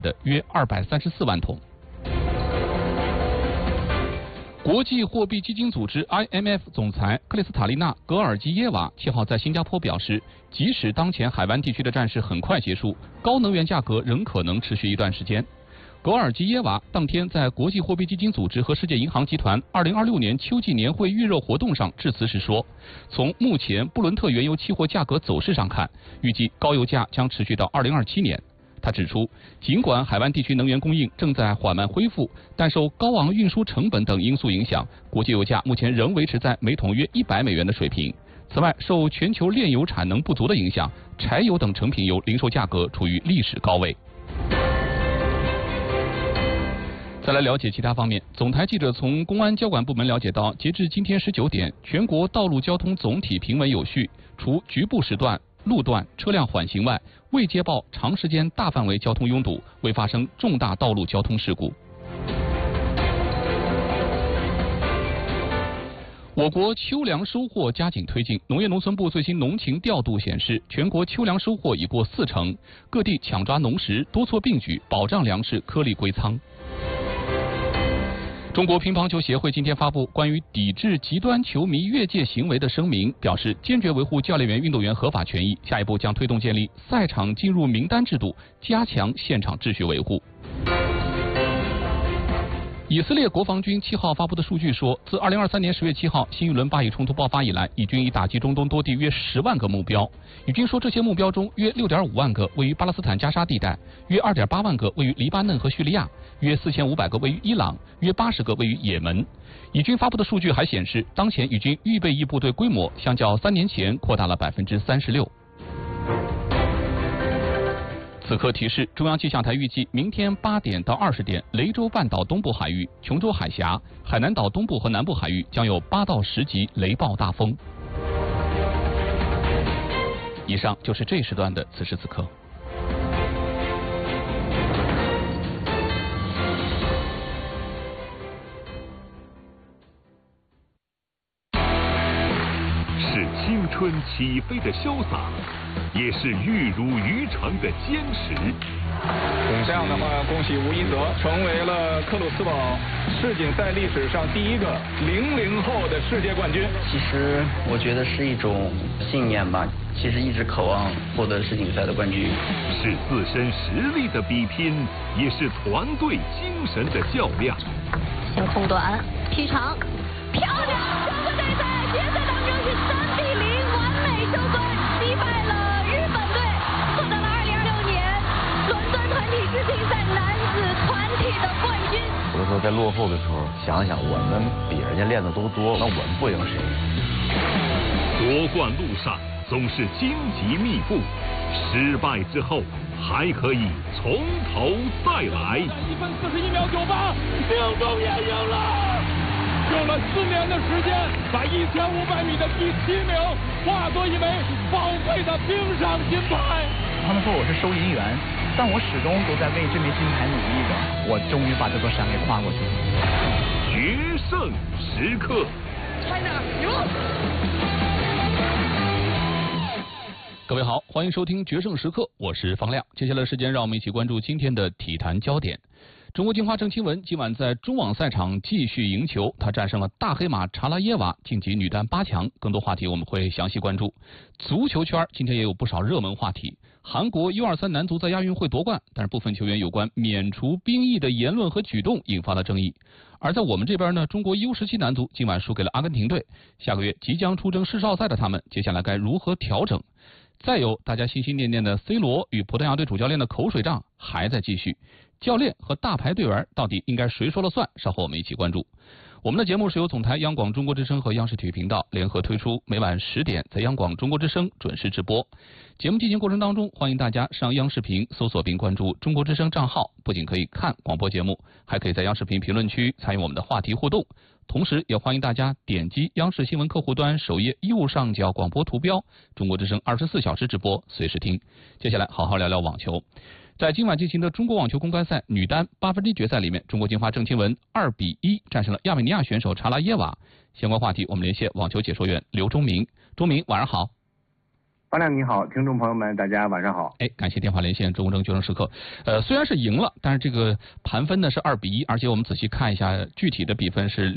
的约234万桶。国际货币基金组织 IMF 总裁克里斯塔利娜·格尔基耶娃7号在新加坡表示，即使当前海湾地区的战事很快结束，高能源价格仍可能持续一段时间。格尔基耶娃当天在国际货币基金组织和世界银行集团2026年秋季年会预热活动上致辞时说，从目前布伦特原油期货价格走势上看，预计高油价将持续到2027年。他指出，尽管海湾地区能源供应正在缓慢恢复，但受高昂运输成本等因素影响，国际油价目前仍维持在每桶约100美元的水平。此外，受全球炼油产能不足的影响，柴油等成品油零售价格处于历史高位。再来了解其他方面，总台记者从公安交管部门了解到，截至今天19点，全国道路交通总体平稳有序，除局部时段路段车辆缓行外，未接报长时间大范围交通拥堵，未发生重大道路交通事故。我国秋粮收获加紧推进，农业农村部最新农情调度显示，全国秋粮收获已过40%，各地抢抓农时，多措并举，保障粮食颗粒归仓。中国乒乓球协会今天发布关于抵制极端球迷越界行为的声明，表示坚决维护教练员运动员合法权益，下一步将推动建立赛场进入名单制度，加强现场秩序维护。以色列国防军7号发布的数据说，自2023年10月7号新一轮巴以冲突爆发以来，以军已打击中东多地约10万个目标。以军说，这些目标中约6.5万个位于巴勒斯坦加沙地带，约2.8万个位于黎巴嫩和叙利亚，约4500个位于伊朗，约80个位于也门。以军发布的数据还显示，当前以军预备役部队规模相较3年前扩大了36%。此刻提示，中央气象台预计明天8点到20点，雷州半岛东部海域、琼州海峡、海南岛东部和南部海域将有8到10级雷暴大风。以上就是这一时段的此时此刻。 是青春起飞的潇洒，也是玉汝于成的坚持。 这样的话，恭喜吴一泽成为了克鲁斯堡世锦赛历史上第一个00后的世界冠军。 其实我觉得是一种信念吧，其实一直渴望获得世锦赛的冠军。 是自身实力的比拼，也是团队精神的较量。 先空短劈长，漂亮！中国队在决赛当中是3比0完美收官，击败了日本队，获得了2026年伦敦团体世锦赛男子团体的冠军。 有的时候在落后的时候，想想我们比人家练的都多，那我们不赢谁？ 夺冠路上总是荆棘密布，失败之后还可以从头再来。 1分41秒98，定中也赢了。用了4年的时间，把1500米的第7名化作一枚宝贵的冰上金牌。 他们说我是收银员，但我始终都在为这枚金牌努力着。我终于把这座山给跨过去了。 决胜时刻 China 赢！ 各位好，欢迎收听决胜时刻，我是方亮。接下来的时间，让我们一起关注今天的体坛焦点。中国金花郑钦文今晚在中网赛场继续赢球，她战胜了大黑马查拉耶娃，晋级女单8强。更多话题我们会详细关注。足球圈今天也有不少热门话题。韩国 U23 男足在亚运会夺冠，但是部分球员有关免除兵役的言论和举动引发了争议。而在我们这边呢，中国 U17 男足今晚输给了阿根廷队，下个月即将出征世少赛的他们，接下来该如何调整？再有大家心心念念的 C 罗与葡萄牙队主教练的口水仗还在继续，教练和大牌队员到底应该谁说了算？稍后我们一起关注。我们的节目是由总台央广中国之声和央视体育频道联合推出，每晚10点在央广中国之声准时直播。节目进行过程当中，欢迎大家上央视频搜索并关注中国之声账号，不仅可以看广播节目，还可以在央视频评论区参与我们的话题互动。同时也欢迎大家点击央视新闻客户端首页右上角广播图标，中国之声24小时直播，随时听。接下来好好聊聊网球。在今晚进行的中国网球公开赛女单8分之一决赛里面，中国金花郑钦文2比1战胜了亚美尼亚选手查拉耶娃。相关话题我们连线网球解说员刘忠明。忠明，晚上好。 方亮你好，听众朋友们，大家晚上好。 感谢电话连线中国证决胜时刻。虽然是赢了，但是这个盘分呢是2-1，而且我们仔细看一下，具体的比分是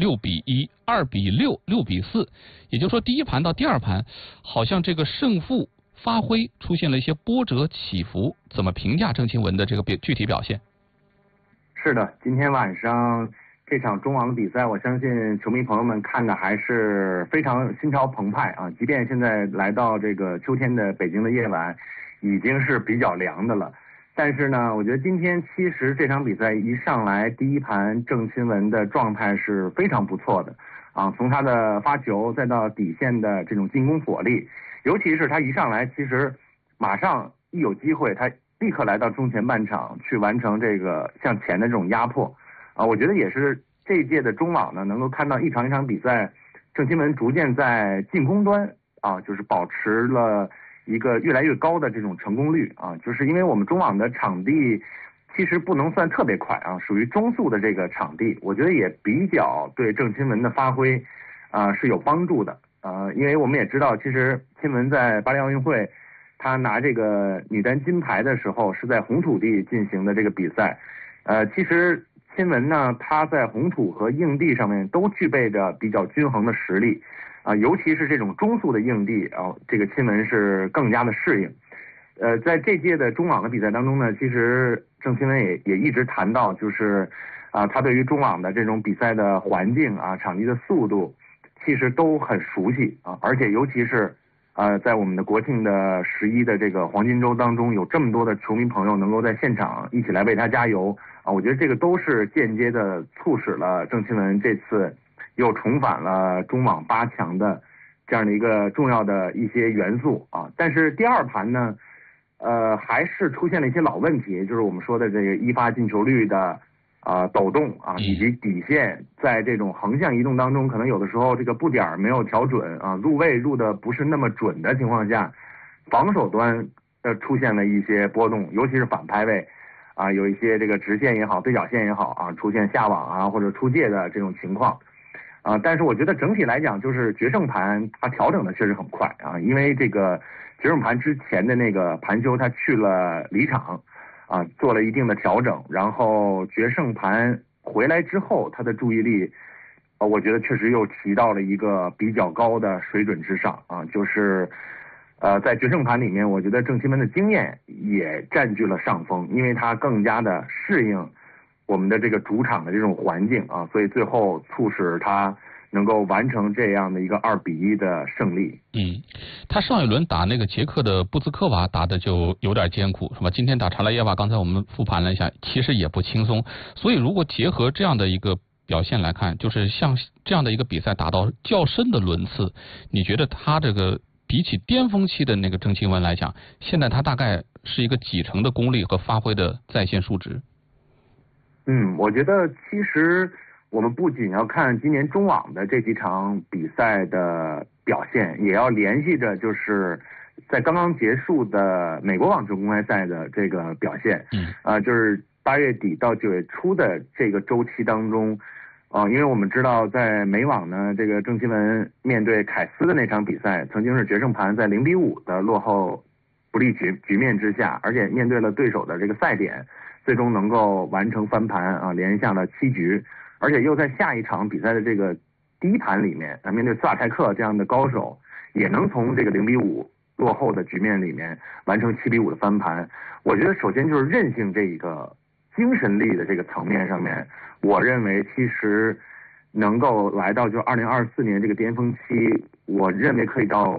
6-1、2-6、6-4。也就是说，第一盘到第二盘，好像这个胜负发挥出现了一些波折起伏。怎么评价郑钦文的这个具体表现？ 是的，今天晚上这场中网的比赛，我相信球迷朋友们看的还是非常心潮澎湃啊！即便现在来到这个秋天的北京的夜晚，已经是比较凉的了，但是呢，我觉得今天其实这场比赛一上来第一盘，郑钦文的状态是非常不错的啊！从他的发球再到底线的这种进攻火力，尤其是他一上来，其实马上一有机会，他立刻来到中前半场去完成这个向前的这种压迫。我觉得也是这一届的中网呢，能够看到一场一场比赛，郑钦文逐渐在进攻端就是保持了一个越来越高的这种成功率就是因为我们中网的场地其实不能算特别快属于中速的这个场地，我觉得也比较对郑钦文的发挥是有帮助的因为我们也知道，其实钦文在巴黎奥运会他拿这个女单金牌的时候是在红土地进行的这个比赛，其实钦文呢，他在红土和硬地上面都具备着比较均衡的实力尤其是这种中速的硬地这个钦文是更加的适应。在这届的中网的比赛当中呢，其实郑钦文也一直谈到，就是他对于中网的这种比赛的环境场地的速度，其实都很熟悉而且尤其是在我们的国庆的11的这个黄金周当中，有这么多的球迷朋友能够在现场一起来为他加油我觉得这个都是间接的促使了郑钦文这次又重返了中网8强的这样的一个重要的一些元素但是第二盘呢，还是出现了一些老问题，就是我们说的这个一发进球率的抖动以及底线在这种横向移动当中，可能有的时候这个布点没有调准入位入的不是那么准的情况下，防守端出现了一些波动，尤其是反拍位有一些这个直线也好，对角线也好出现下网或者出界的这种情况但是我觉得整体来讲，就是决胜盘它调整的确实很快因为这个决胜盘之前的那个盘休他去了离场做了一定的调整，然后决胜盘回来之后，他的注意力我觉得确实又提到了一个比较高的水准之上就是在决胜盘里面，我觉得郑钦文的经验也占据了上风，因为他更加的适应我们的这个主场的这种环境所以最后促使他能够完成这样的一个2-1的胜利。 他上一轮打那个捷克的布兹科娃打的就有点艰苦，是吧？今天打查拉耶娃，刚才我们复盘了一下，其实也不轻松。所以如果结合这样的一个表现来看，就是像这样的一个比赛打到较深的轮次，你觉得他这个比起巅峰期的那个郑钦文来讲，现在他大概是一个几成的功力和发挥的在线数值？ 我觉得其实我们不仅要看今年中网的这几场比赛的表现，也要联系着就是在刚刚结束的美国网球公开赛的这个表现。就是8月底到9月初的这个周期当中因为我们知道在美网呢，这个郑钦文面对凯斯的那场比赛，曾经是决胜盘在0-5的落后不利局面之下，而且面对了对手的这个赛点，最终能够完成翻盘连下了7局，而且又在下一场比赛的这个第一盘里面面对斯瓦泰克这样的高手，也能从这个0-5落后的局面里面完成7-5的翻盘。我觉得首先就是韧性这一个精神力的这个层面上面，我认为其实能够来到就2024年这个巅峰期，我认为可以到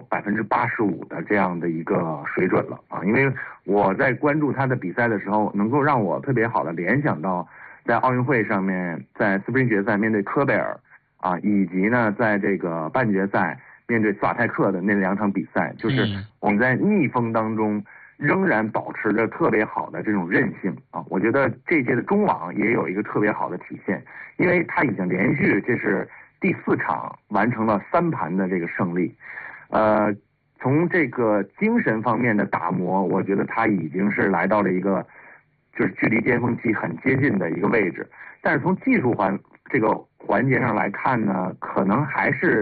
85%的这样的一个水准了因为我在关注他的比赛的时候，能够让我特别好的联想到在奥运会上面，在斯普林决赛面对科贝尔以及呢在这个半决赛面对斯瓦泰克的那2场比赛，就是我们在逆风当中仍然保持着特别好的这种韧性我觉得这届的中网也有一个特别好的体现，因为他已经连续这是第4场完成了3盘的这个胜利。从这个精神方面的打磨，我觉得他已经是来到了一个就是距离巅峰期很接近的一个位置。但是从技术这个环节上来看呢，可能还是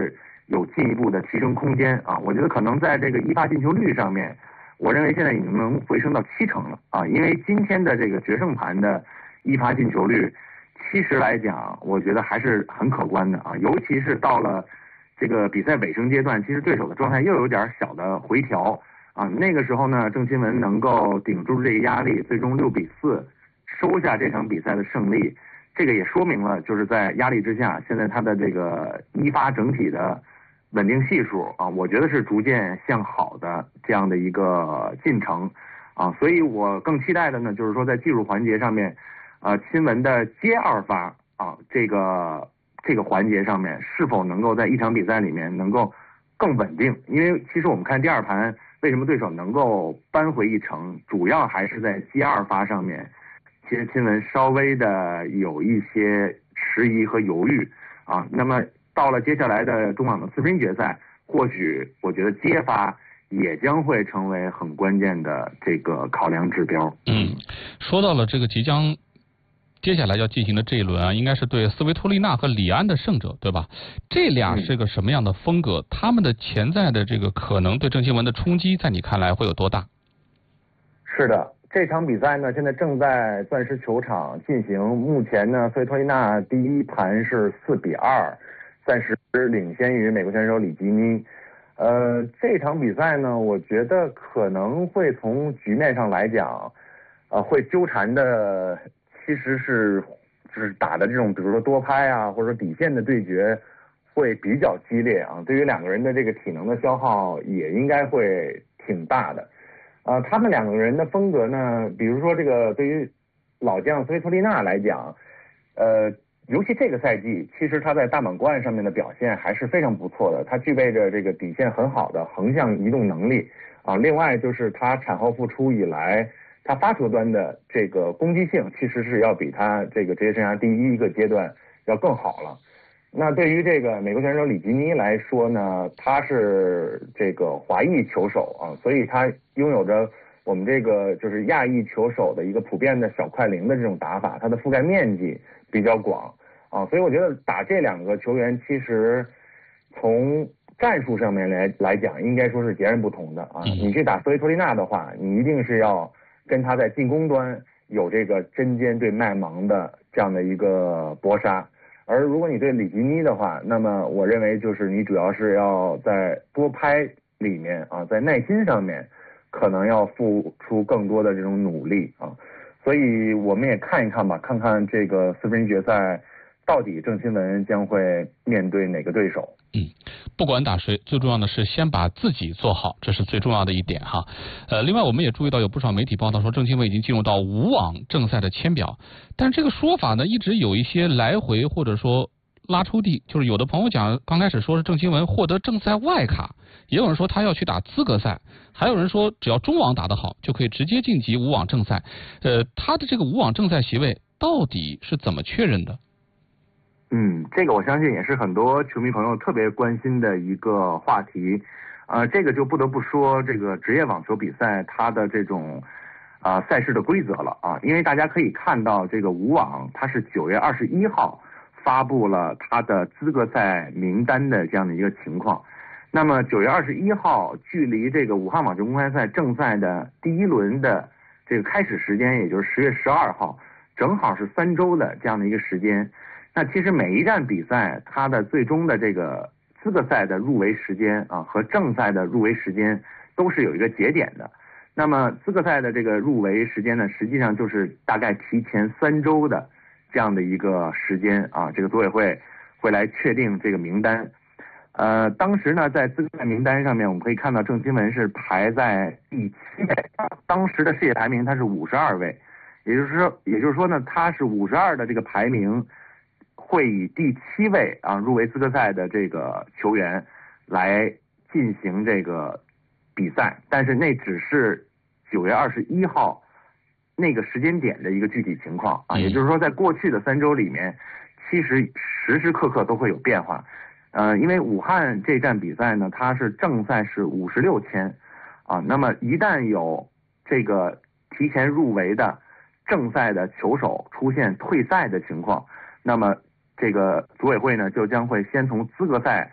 有进一步的提升空间啊。我觉得可能在这个一发进球率上面，我认为现在已经能回升到70%了啊。因为今天的这个决胜盘的一发进球率，其实来讲，我觉得还是很可观的啊。尤其是到了这个比赛尾声阶段，其实对手的状态又有点小的回调啊。那个时候呢，郑钦文能够顶住这个压力，最终6-4收下这场比赛的胜利。这个也说明了，就是在压力之下，现在他的这个一发整体的稳定系数啊，我觉得是逐渐向好的这样的一个进程啊。所以我更期待的呢，就是说在技术环节上面，钦文的接2发啊，这个环节上面是否能够在一场比赛里面能够更稳定？因为其实我们看第2盘，为什么对手能够扳回一城，主要还是在接2发上面。其实钦文稍微的有一些迟疑和犹豫啊，那么到了接下来的中网的4分决赛，或许我觉得接发也将会成为很关键的这个考量指标。 说到了这个即将接下来要进行的这一轮啊，应该是对斯维托利娜和里安的胜者，对吧？这俩是个什么样的风格？他们的潜在的这个可能对郑钦文的冲击，在你看来会有多大？ 是的。这场比赛呢，现在正在钻石球场进行。目前呢，斯维托利娜第一盘是4-2，暂时领先于美国选手里基尼。这场比赛呢，我觉得可能会从局面上来讲，会纠缠的其实是就是打的这种，比如说多拍啊，或者说底线的对决，会比较激烈啊。对于2个人的这个体能的消耗，也应该会挺大的。他们2个人的风格呢，比如说这个对于老将斯维托利娜来讲，尤其这个赛季，其实他在大满贯上面的表现还是非常不错的。他具备着这个底线很好的横向移动能力啊。另外就是他产后复出以来，他发球端的这个攻击性其实是要比他这个职业生涯第一个阶段要更好了。那对于这个美国选手里基尼来说呢，他是这个华裔球手啊，所以他拥有着我们这个就是亚裔球手的一个普遍的小快灵的这种打法，他的覆盖面积比较广啊，所以我觉得打这2个球员其实从战术上面来讲，应该说是截然不同的啊。你去打斯维托利娜的话，你一定是要跟他在进攻端有这个针尖对麦芒的这样的一个搏杀。而如果你对里基尼的话，那么我认为就是你主要是要在多拍里面啊，在耐心上面可能要付出更多的这种努力啊。所以我们也看一看吧，看看这个4分决赛到底郑钦文将会面对哪个对手。 不管打谁，最重要的是先把自己做好，这是最重要的一点哈。另外我们也注意到有不少媒体报道说郑钦文已经进入到无网正赛的签表，但这个说法呢一直有一些来回或者说拉抽屉，就是有的朋友讲刚开始说是郑钦文获得正赛外卡，也有人说他要去打资格赛，还有人说只要中网打得好就可以直接晋级无网正赛。他的这个无网正赛席位到底是怎么确认的？ 这个我相信也是很多球迷朋友特别关心的一个话题。这个就不得不说这个职业网球比赛它的这种赛事的规则了啊，因为大家可以看到这个无网它是9月21号发布了它的资格赛名单的这样的一个情况。那么9月21号距离这个武汉网球公开赛正赛的第一轮的这个开始时间，也就是10月12号，正好是3周的这样的一个时间。那其实每一站比赛它的最终的这个资格赛的入围时间啊和正赛的入围时间都是有一个节点的。那么资格赛的这个入围时间呢，实际上就是大概提前3周的这样的一个时间啊，这个组委会会来确定这个名单。当时呢在资格赛名单上面我们可以看到郑钦文是排在第7位，当时的世界排名他是52位，也就是说呢他是52的这个排名会以第7位啊入围资格赛的这个球员来进行这个比赛，但是那只是9月21号那个时间点的一个具体情况啊，也就是说在过去的3周里面，其实时时刻刻都会有变化。因为武汉这站比赛呢，它是正赛是56签啊，那么一旦有这个提前入围的正赛的球手出现退赛的情况，那么这个组委会呢就将会先从资格赛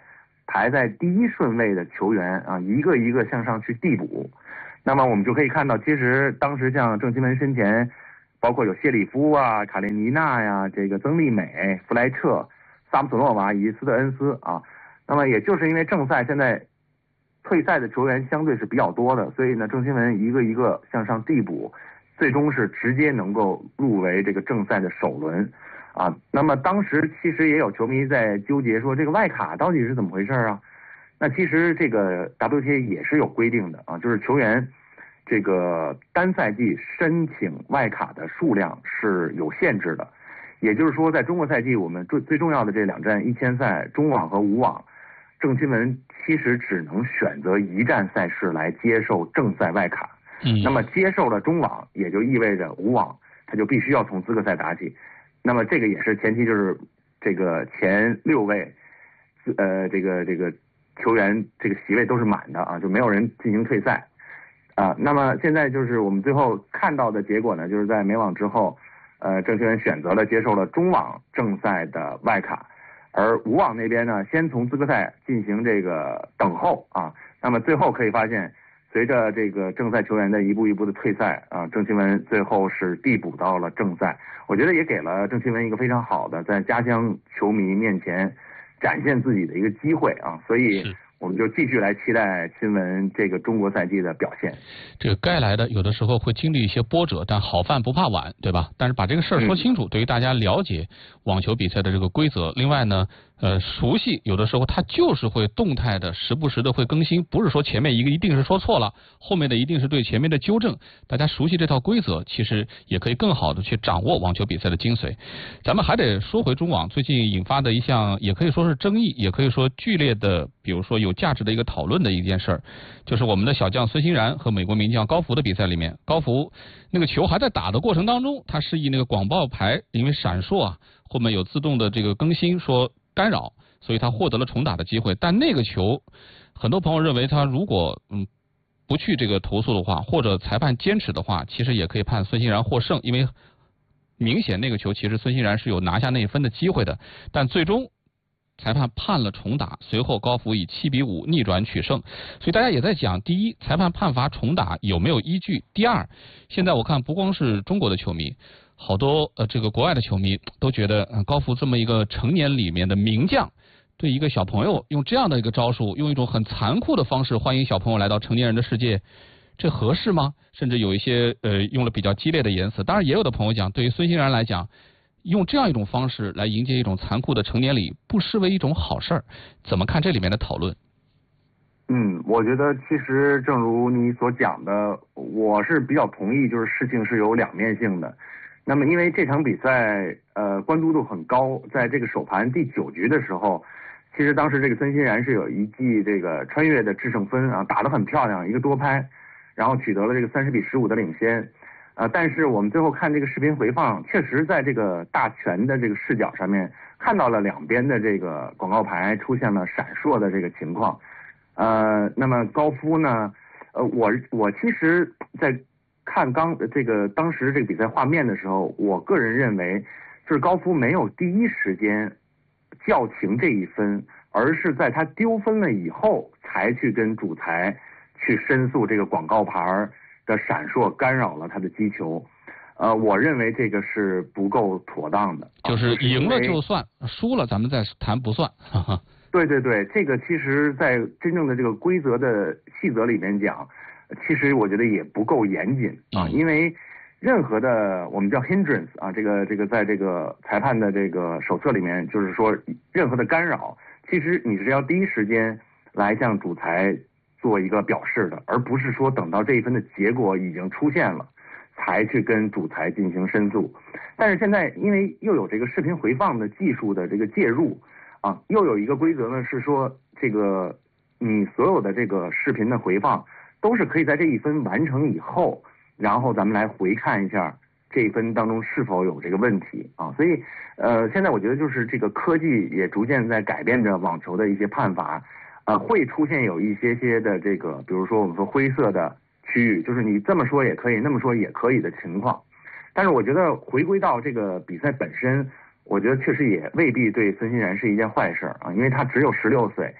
排在第1顺位的球员啊，一个一个向上去递补。那么我们就可以看到，其实当时像郑钦文身前，包括有谢里夫啊、卡列尼娜呀、这个曾利美、弗莱彻、萨姆索诺娃以及斯特恩斯啊。那么也就是因为正赛现在退赛的球员相对是比较多的，所以呢，郑钦文一个一个向上递补，最终是直接能够入围这个正赛的首轮啊。那么当时其实也有球迷在纠结说，这个外卡到底是怎么回事啊？那其实这个 WTA 也是有规定的啊，就是球员这个单赛季申请外卡的数量是有限制的。也就是说，在中国赛季我们最重要的这2站1000赛中网和无网，郑钦文其实只能选择1站赛事来接受正赛外卡。那么接受了中网，也就意味着无网他就必须要从资格赛打起。那么这个也是前提，就是这个前6位这个球员这个席位都是满的啊，就没有人进行退赛啊。那么现在就是我们最后看到的结果呢，就是在美网之后，郑钦文选择了接受了中网正赛的外卡，而无网那边呢，先从资格赛进行这个等候啊。那么最后可以发现，随着这个正赛球员的一步一步的退赛啊，郑钦文最后是递补到了正赛。我觉得也给了郑钦文一个非常好的在家乡球迷面前展现自己的一个机会啊，所以我们就继续来期待钦文这个中国赛季的表现。 这个该来的有的时候会经历一些波折，但好饭不怕晚，对吧？但是把这个事儿说清楚，对于大家了解网球比赛的这个规则。另外呢，熟悉有的时候它就是会动态的，时不时的会更新，不是说前面一个一定是说错了，后面的一定是对前面的纠正。大家熟悉这套规则，其实也可以更好的去掌握网球比赛的精髓。咱们还得说回中网最近引发的一项，也可以说是争议，也可以说剧烈的，比如说有价值的一个讨论的一件事儿，就是我们的小将孙欣然和美国名将高福的比赛里面，高福那个球还在打的过程当中，他示意那个广报牌因为闪烁啊，后面有自动的这个更新说干扰，所以他获得了重打的机会。但那个球，很多朋友认为他如果不去这个投诉的话，或者裁判坚持的话，其实也可以判孙欣然获胜，因为明显那个球其实孙欣然是有拿下那一分的机会的，但最终裁判判了重打，随后高福以7-5逆转取胜。所以大家也在讲，第一，裁判判罚重打有没有依据？第二，现在我看不光是中国的球迷，好多这个国外的球迷都觉得高福这么一个成年里面的名将，对一个小朋友用这样的一个招数，用一种很残酷的方式欢迎小朋友来到成年人的世界，这合适吗？甚至有一些用了比较激烈的言辞。当然也有的朋友讲，对于孙欣然来讲，用这样一种方式来迎接一种残酷的成年礼，不失为一种好事儿。怎么看这里面的讨论？ 我觉得其实正如你所讲的，我是比较同意，就是事情是有两面性的。那么因为这场比赛关注度很高，在这个首盘第9局的时候，其实当时这个孙欣然是有一记这个穿越的制胜分啊，打得很漂亮，一个多拍，然后取得了这个30-15的领先。但是我们最后看这个视频回放，确实在这个大全的这个视角上面看到了两边的这个广告牌出现了闪烁的这个情况。那么高夫呢，我其实在看当时这个比赛画面的时候，我个人认为就是高夫没有第一时间叫停这一分，而是在他丢分了以后才去跟主裁去申诉这个广告牌的闪烁干扰了他的击球。我认为这个是不够妥当的， 就是赢了就算，输了咱们再谈不算。 对对对，这个其实在真正的这个规则的细则里面讲，其实我觉得也不够严谨啊，因为任何的我们叫 hindrance 啊，这个在这个裁判的这个手册里面，就是说任何的干扰，其实你是要第一时间来向主裁做一个表示的，而不是说等到这一分的结果已经出现了才去跟主裁进行申诉。但是现在因为又有这个视频回放的技术的这个介入啊，又有一个规则呢是说，这个你所有的这个视频的回放都是可以在这一分完成以后，然后咱们来回看一下这一分当中是否有这个问题啊。所以现在我觉得就是这个科技也逐渐在改变着网球的一些判罚，会出现有一些的这个，比如说我们说灰色的区域，就是你这么说也可以，那么说也可以的情况。但是我觉得回归到这个比赛本身，我觉得确实也未必对孙欣然是一件坏事啊，因为他只有16岁，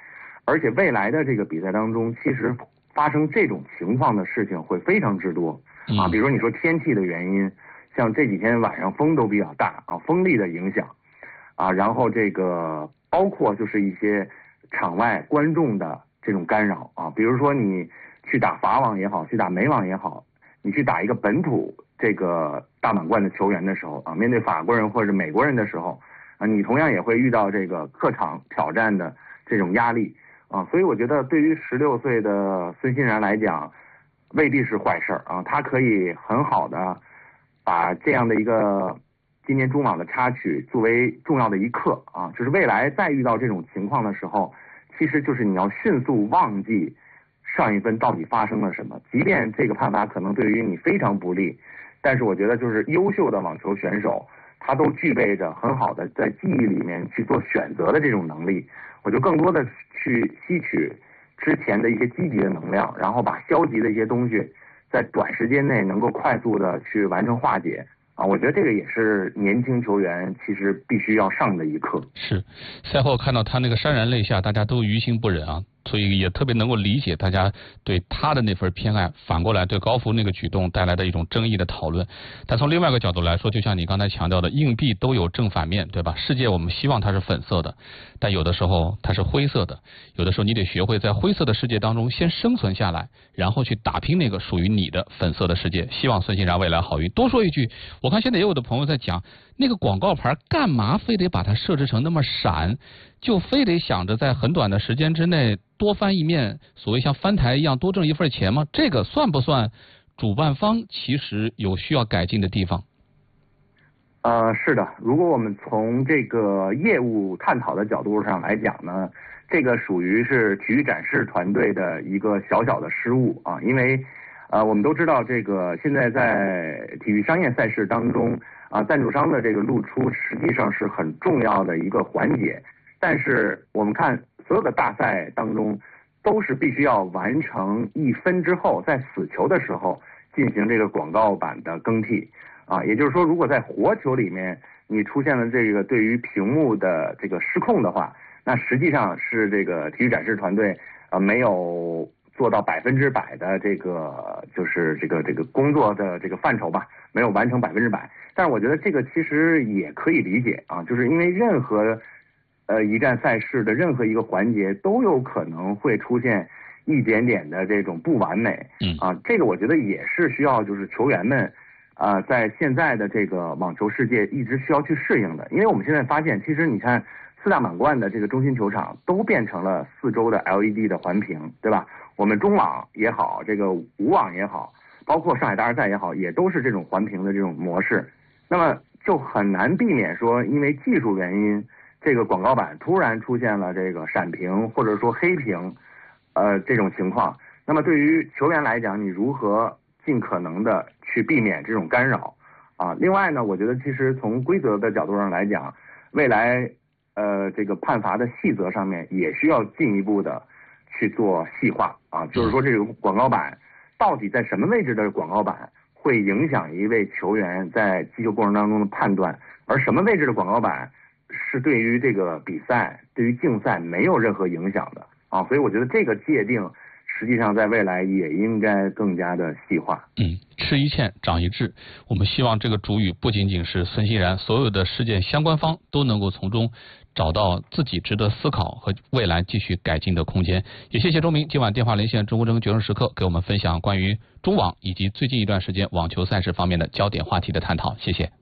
而且未来的这个比赛当中，其实发生这种情况的事情会非常之多啊。比如说你说天气的原因，像这几天晚上风都比较大啊，风力的影响啊，然后这个包括就是一些场外观众的这种干扰啊，比如说你去打法网也好，去打美网也好，你去打一个本土这个大满贯的球员的时候啊，面对法国人或者美国人的时候啊，你同样也会遇到这个客场挑战的这种压力啊，所以我觉得对于16岁的孙欣然来讲，未必是坏事啊，他可以很好的把这样的一个今年中网的插曲作为重要的一课啊，就是未来再遇到这种情况的时候，其实就是你要迅速忘记上一分到底发生了什么，即便这个判罚可能对于你非常不利，但是我觉得就是优秀的网球选手，他都具备着很好的在记忆里面去做选择的这种能力，我就更多的去吸取之前的一些积极的能量，然后把消极的一些东西在短时间内能够快速的去完成化解啊，我觉得这个也是年轻球员其实必须要上的一课。 是，赛后看到他那个潸然泪下，大家都于心不忍啊。所以也特别能够理解大家对他的那份偏爱，反过来对高福那个举动带来的一种争议的讨论。但从另外一个角度来说，就像你刚才强调的，硬币都有正反面，对吧？世界我们希望它是粉色的，但有的时候它是灰色的，有的时候你得学会在灰色的世界当中先生存下来，然后去打拼那个属于你的粉色的世界。希望孙欣然未来好运。多说一句，我看现在也有的朋友在讲那个广告牌干嘛非得把它设置成那么闪，就非得想着在很短的时间之内多翻一面，所谓像翻台一样多挣一份钱吗？这个算不算主办方其实有需要改进的地方？ 是的，如果我们从这个业务探讨的角度上来讲呢，这个属于是体育展示团队的一个小小的失误啊，因为我们都知道这个现在在体育商业赛事当中啊，赞助商的这个露出实际上是很重要的一个环节，但是我们看所有的大赛当中都是必须要完成1分之后，在死球的时候进行这个广告板的更替啊，也就是说，如果在活球里面你出现了这个对于屏幕的这个失控的话，那实际上是这个体育展示团队没有做到100%的这个就是这个工作的这个范畴吧，没有完成100%。但是我觉得这个其实也可以理解啊，就是因为任何一站赛事的任何一个环节都有可能会出现一点点的这种不完美啊，这个我觉得也是需要就是球员们在现在的这个网球世界一直需要去适应的，因为我们现在发现其实你看4大满贯的这个中心球场都变成了4周的 LED 的环屏，对吧？我们中网也好，这个武网也好，包括上海大师赛也好，也都是这种环屏的这种模式，那么就很难避免说因为技术原因这个广告板突然出现了这个闪屏或者说黑屏这种情况，那么对于球员来讲，你如何尽可能的去避免这种干扰啊？另外呢，我觉得其实从规则的角度上来讲，未来这个判罚的细则上面也需要进一步的去做细化啊，就是说这个广告板到底在什么位置的广告板会影响一位球员在击球过程当中的判断，而什么位置的广告板是对于这个比赛对于竞赛没有任何影响的啊，所以我觉得这个界定实际上在未来也应该更加的细化。 吃一堑长一智，我们希望这个主语不仅仅是孙欣然，所有的事件相关方都能够从中找到自己值得思考和未来继续改进的空间。也谢谢周明今晚电话连线中国决胜时刻，给我们分享关于中网以及最近一段时间网球赛事方面的焦点话题的探讨，谢谢。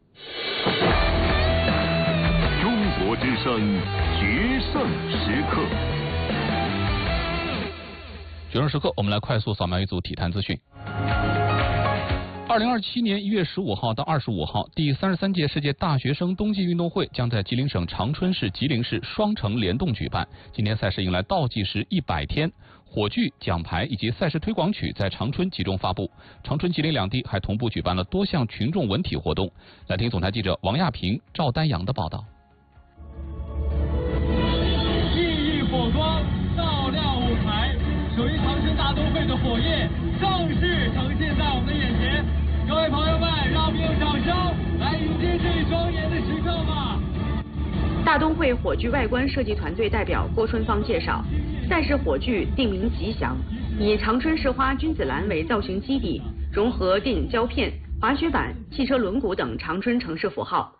中国之声决胜时刻。 决胜时刻，我们来快速扫描一组体坛资讯。2027年1月15号到25号，第33届世界大学生冬季运动会将在吉林省长春市、吉林市双城联动举办。今年赛事迎来倒计时100天，火炬、奖牌以及赛事推广曲在长春集中发布。长春、吉林两地还同步举办了多项群众文体活动。来听总台记者王亚平、赵丹阳的报道。 熠熠火光照亮舞台，属于长春大都会的火焰正式呈现在我们的眼前。各位朋友们，让我们用掌声来迎接这一庄严的时刻吧。 大都会火炬外观设计团队代表郭春芳介绍， 赛事火炬定名吉祥，以长春市花君子兰为造型基底，融合电影胶片、滑雪板、汽车轮毂等长春城市符号，